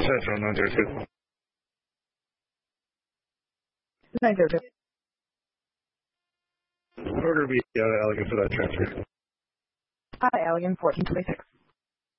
Central 902. 902. Order be Allegan for that transfer. Allegan 1426.